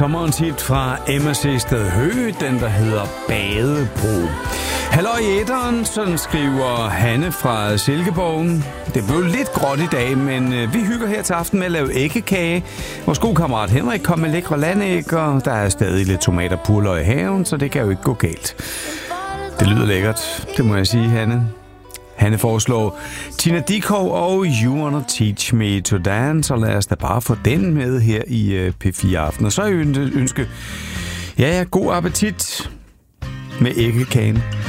sommerens hit fra MSC Stedhø, den der hedder Badebro. Halløj i æteren, sådan skriver Hanne fra Silkeborg. Det blev lidt gråt i dag, men vi hygger her til aften med at lave æggekage. Vores gode kammerat Henrik kom med lækre landæg, og der er stadig lidt tomater og purløg i haven, så det kan jo ikke gå galt. Det lyder lækkert, det må jeg sige, Hanne. Hanne foreslår Tina Dickow og You Wanna Teach Me to Dance, og lad os da bare få den med her i P4 Aften. Og så ønske, god appetit med æggekagen.